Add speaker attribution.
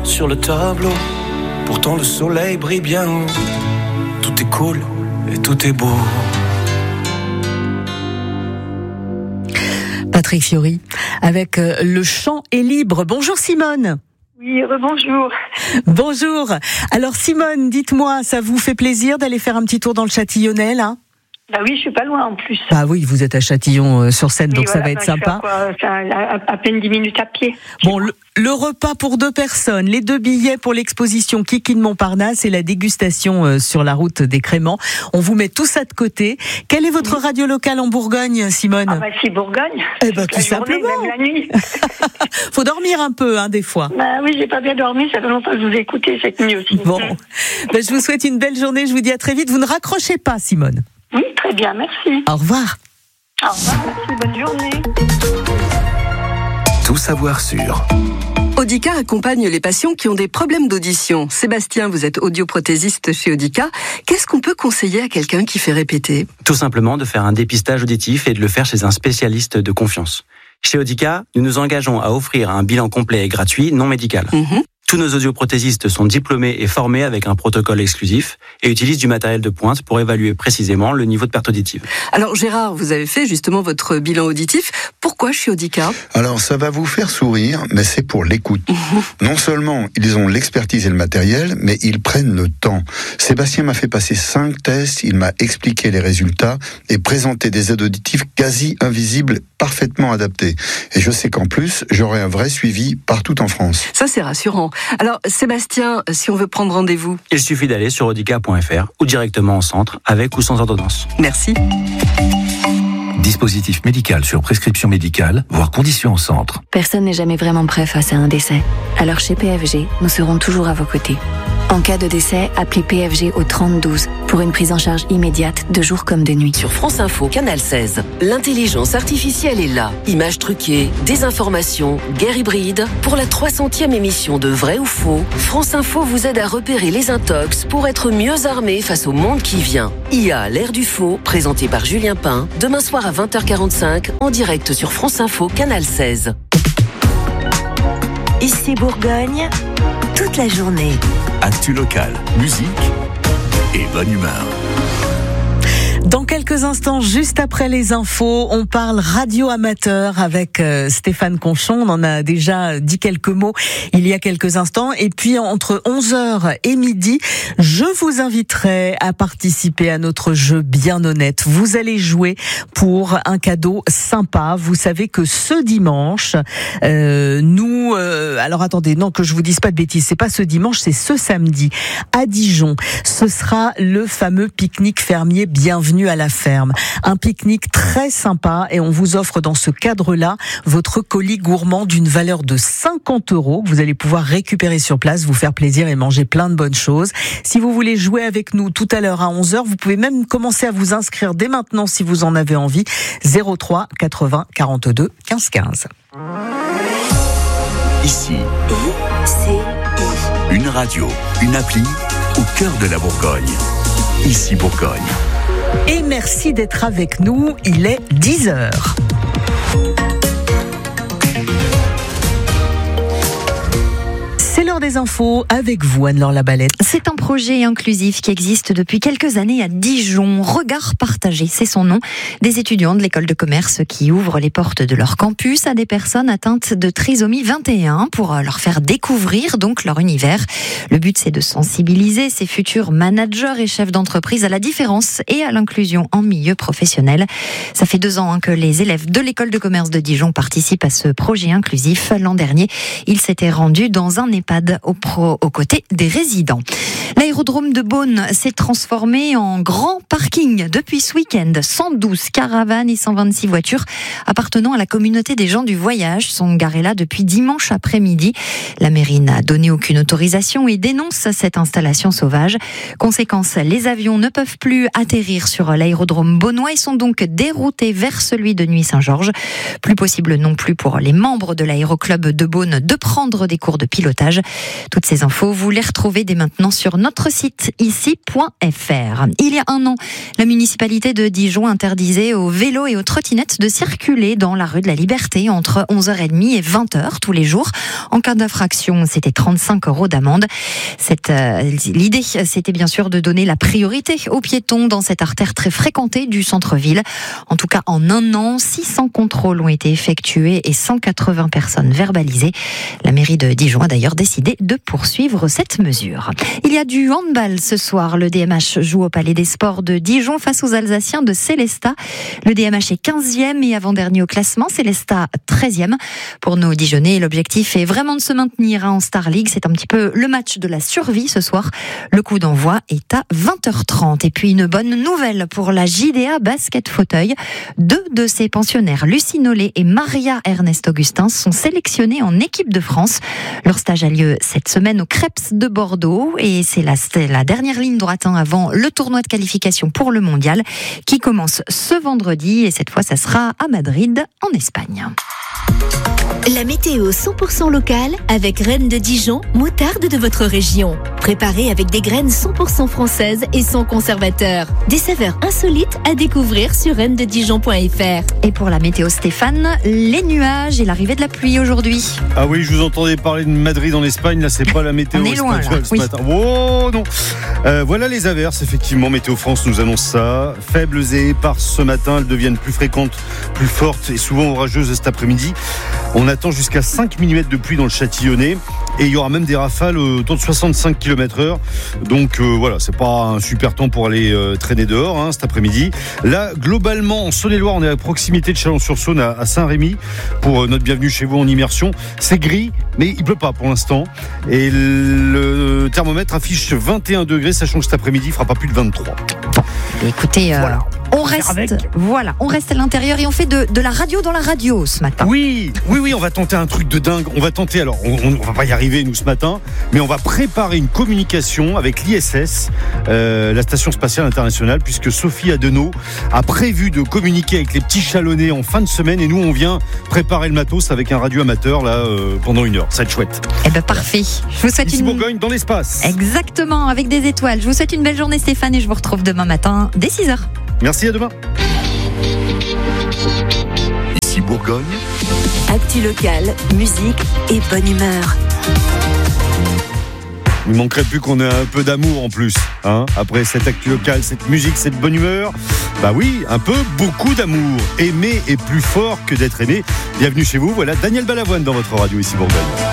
Speaker 1: sur le tableau. Pourtant le soleil brille bien haut. Tout est cool et tout est beau.
Speaker 2: Patrick Fiori, avec Le chant est libre. Bonjour Simone.
Speaker 3: Oui, rebonjour.
Speaker 2: Bonjour. Alors Simone, dites-moi, ça vous fait plaisir d'aller faire un petit tour dans le Châtillonnais, là ?
Speaker 3: Bah oui, je suis pas loin en plus.
Speaker 2: Ah oui, vous êtes à Châtillon-sur-Seine, oui, donc voilà, ça va être sympa.
Speaker 3: C'est à peine 10 minutes à pied.
Speaker 2: Bon, le repas pour 2 personnes, les 2 billets pour l'exposition Kiki de Montparnasse et la dégustation sur la route des Créments. On vous met tout ça de côté. Quelle est votre radio locale en Bourgogne, Simone ?
Speaker 3: Ah bah c'est Bourgogne.
Speaker 2: Eh ben tout simplement.
Speaker 3: Journée, même la nuit.
Speaker 2: Faut dormir un peu, des fois.
Speaker 3: Bah oui, j'ai pas bien dormi, ça fait longtemps que je vous ai écouté cette nuit aussi.
Speaker 2: Bon, je vous souhaite une belle journée, je vous dis à très vite. Vous ne raccrochez pas, Simone.
Speaker 3: Oui, très bien, merci.
Speaker 2: Au revoir.
Speaker 3: Au revoir, merci, bonne journée.
Speaker 4: Tout savoir sur
Speaker 5: Audica accompagne les patients qui ont des problèmes d'audition. Sébastien, vous êtes audioprothésiste chez Audica. Qu'est-ce qu'on peut conseiller à quelqu'un qui fait répéter ?
Speaker 6: Tout simplement de faire un dépistage auditif et de le faire chez un spécialiste de confiance. Chez Audica, nous nous engageons à offrir un bilan complet et gratuit, non médical. Tous nos audioprothésistes sont diplômés et formés avec un protocole exclusif et utilisent du matériel de pointe pour évaluer précisément le niveau de perte auditive.
Speaker 5: Alors Gérard, vous avez fait justement votre bilan auditif. Pourquoi chez Audica ?
Speaker 7: Alors ça va vous faire sourire, mais c'est pour l'écoute. Non seulement ils ont l'expertise et le matériel, mais ils prennent le temps. Sébastien m'a fait passer 5 tests, il m'a expliqué les résultats et présenté des aides auditives quasi invisibles, parfaitement adaptées. Et je sais qu'en plus, j'aurai un vrai suivi partout en France.
Speaker 5: Ça c'est rassurant. Alors Sébastien, si on veut prendre rendez-vous ?
Speaker 6: Il suffit d'aller sur audica.fr ou directement en centre, avec ou sans ordonnance.
Speaker 5: Merci.
Speaker 4: Dispositif médical sur prescription médicale, voire conditions en centre.
Speaker 8: Personne n'est jamais vraiment prêt face à un décès. Alors chez PFG, nous serons toujours à vos côtés. En cas de décès, appelez PFG au 3012 pour une prise en charge immédiate de jour comme de nuit.
Speaker 9: Sur France Info, Canal 16, l'intelligence artificielle est là. Images truquées, désinformation, guerre hybride. Pour la 300e émission de Vrai ou Faux, France Info vous aide à repérer les intox pour être mieux armé face au monde qui vient. IA, l'ère du faux, présenté par Julien Pain, demain soir à 20h45, en direct sur France Info, Canal 16.
Speaker 10: Ici Bourgogne, toute la journée.
Speaker 4: Actu local, musique et bonne humeur.
Speaker 2: Dans quelques instants, juste après les infos, on parle radio amateur avec Stéphane Conchon. On en a déjà dit quelques mots il y a quelques instants. Et puis, entre 11h et midi, je vous inviterai à participer à notre jeu bien honnête. Vous allez jouer pour un cadeau sympa. Vous savez que ce dimanche, alors attendez, non, que je vous dise pas de bêtises. C'est pas ce dimanche, c'est ce samedi. À Dijon, ce sera le fameux pique-nique fermier Bienvenue à la ferme. Un pique-nique très sympa et on vous offre dans ce cadre-là votre colis gourmand d'une valeur de 50 € que vous allez pouvoir récupérer sur place, vous faire plaisir et manger plein de bonnes choses. Si vous voulez jouer avec nous tout à l'heure à 11h, vous pouvez même commencer à vous inscrire dès maintenant si vous en avez envie. 03 80 42 15 15.
Speaker 4: Ici, une radio, une appli au cœur de la Bourgogne. Ici Bourgogne.
Speaker 2: Et merci d'être avec nous, il est 10h. C'est l'heure des infos avec vous, Anne-Laure Labalette.
Speaker 11: C'est un projet inclusif qui existe depuis quelques années à Dijon. Regard partagé, c'est son nom. Des étudiants de l'école de commerce qui ouvrent les portes de leur campus à des personnes atteintes de trisomie 21 pour leur faire découvrir donc leur univers. Le but, c'est de sensibiliser ces futurs managers et chefs d'entreprise à la différence et à l'inclusion en milieu professionnel. Ça fait 2 ans que les élèves de l'école de commerce de Dijon participent à ce projet inclusif. L'an dernier, ils s'étaient rendus dans un EHPAD aux côtés des résidents. L'aérodrome de Beaune s'est transformé en grand parking depuis ce week-end. 112 caravanes et 126 voitures appartenant à la communauté des gens du voyage sont garées là depuis dimanche après-midi. La mairie n'a donné aucune autorisation et dénonce cette installation sauvage. Conséquence, les avions ne peuvent plus atterrir sur l'aérodrome beaunois et sont donc déroutés vers celui de Nuits-Saint-Georges. Plus possible non plus pour les membres de l'aéroclub de Beaune de prendre des cours de pilotage. partage. Toutes ces infos, vous les retrouvez dès maintenant sur notre site ici.fr. Il y a un an, la municipalité de Dijon interdisait aux vélos et aux trottinettes de circuler dans la rue de la Liberté entre 11h30 et 20h tous les jours. En cas d'infraction, c'était 35 € d'amende. L'idée, c'était bien sûr de donner la priorité aux piétons dans cette artère très fréquentée du centre-ville. En tout cas, en un an, 600 contrôles ont été effectués et 180 personnes verbalisées. La mairie de Dijon a d'ailleurs décidé de poursuivre cette mesure. Il y a du handball ce soir. Le DMH joue au Palais des Sports de Dijon face aux Alsaciens de Célestat. Le DMH est 15e et avant-dernier au classement. Célestat 13e. Pour nos Dijonnais, l'objectif est vraiment de se maintenir en Star League. C'est un petit peu le match de la survie ce soir. Le coup d'envoi est à 20h30. Et puis une bonne nouvelle pour la JDA Basket Fauteuil. 2 de ses pensionnaires, Lucie Nollet et Maria Ernest Augustin, sont sélectionnés en équipe de France. Leur stage a lieu cette semaine au Crêpes de Bordeaux et c'est la dernière ligne droite avant le tournoi de qualification pour le mondial qui commence ce vendredi et cette fois ça sera à Madrid en Espagne.
Speaker 10: La météo 100% locale avec Reine de Dijon, moutarde de votre région. Préparée avec des graines 100% françaises et sans conservateur. Des saveurs insolites à découvrir sur reineDeDijon.fr.
Speaker 11: Et pour la météo Stéphane, les nuages et l'arrivée de la pluie aujourd'hui.
Speaker 12: Ah oui, je vous entendais parler de Madrid en Espagne, là c'est pas la météo
Speaker 11: On est loin,
Speaker 12: espagnole
Speaker 11: là.
Speaker 12: ce matin. Oh non. Voilà les averses, effectivement, Météo France nous annonce ça. Faibles et éparses ce matin, elles deviennent plus fréquentes, plus fortes et souvent orageuses cet après-midi. On attend jusqu'à 5 mm de pluie dans le Châtillonnais et il y aura même des rafales autour de 65 km/h. Donc voilà, c'est pas un super temps pour aller traîner dehors cet après-midi. Là, globalement, en Saône-et-Loire, on est à proximité de Chalon-sur-Saône, à Saint-Rémy, pour notre bienvenue chez vous en immersion. C'est gris, mais il pleut pas pour l'instant. Et le thermomètre affiche 21 degrés, sachant que cet après-midi, il fera pas plus de 23.
Speaker 11: Écoutez,
Speaker 12: voilà.
Speaker 11: On reste à l'intérieur et on fait de la radio dans la radio ce matin.
Speaker 12: Oui, on va tenter un truc de dingue. On va tenter, alors on va pas y arriver nous ce matin, mais on va préparer une communication avec l'ISS, la Station Spatiale Internationale, puisque Sophie Adenau a prévu de communiquer avec les petits Chalonnais en fin de semaine et nous on vient préparer le matos avec un radio amateur là pendant 1 heure. Ça va être chouette.
Speaker 11: Eh ben parfait. Je vous souhaite
Speaker 12: Ici Bourgogne dans l'espace.
Speaker 11: Exactement, avec des étoiles. Je vous souhaite une belle journée Stéphane et je vous retrouve demain matin dès 6h.
Speaker 12: Merci, à demain.
Speaker 4: Ici Bourgogne.
Speaker 10: Actu locale, musique et bonne humeur.
Speaker 12: Il ne manquerait plus qu'on ait un peu d'amour en plus. Après cette actu locale, cette musique, cette bonne humeur. Bah oui, un peu, beaucoup d'amour. Aimer est plus fort que d'être aimé. Bienvenue chez vous. Voilà Daniel Balavoine dans votre radio ici Bourgogne.